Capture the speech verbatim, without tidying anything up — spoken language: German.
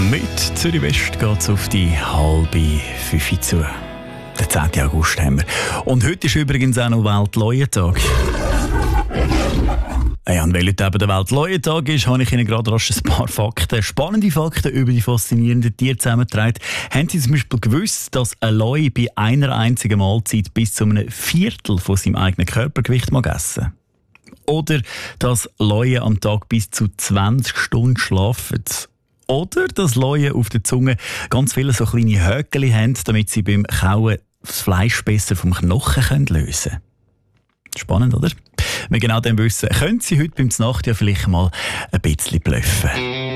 Mit Zürich West geht es auf die halbe fünf zu. Den zehnten August haben wir. Und heute ist übrigens auch noch Weltleuentag. Ja, und weil heute eben der Weltleuentag ist, habe ich Ihnen gerade rasch ein paar Fakten, spannende Fakten über die faszinierenden Tiere zusammengetragen. Haben Sie zum Beispiel gewusst, dass ein Leu bei einer einzigen Mahlzeit bis zu einem Viertel von seinem eigenen Körpergewicht mag essen? Oder dass Leuen am Tag bis zu zwanzig Stunden schlafen? Oder dass Leuen auf der Zunge ganz viele so kleine Höckeli haben, damit sie beim Kauen das Fleisch besser vom Knochen lösen können? Spannend, oder? Wenn genau dann wissen, können Sie heute beim Znacht ja vielleicht mal ein bisschen bluffen.